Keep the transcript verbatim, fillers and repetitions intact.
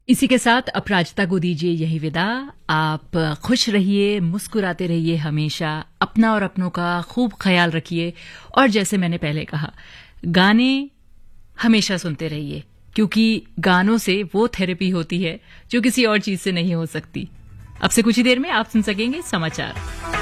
इसी के साथ अपराजिता को दीजिए यही विदा। आप खुश रहिए, मुस्कुराते रहिए, हमेशा अपना और अपनों का खूब ख्याल रखिए। और जैसे मैंने पहले कहा, गाने हमेशा सुनते रहिए, क्योंकि गानों से वो थेरेपी होती है जो किसी और चीज से नहीं हो सकती। अब से कुछ ही देर में आप सुन सकेंगे समाचार।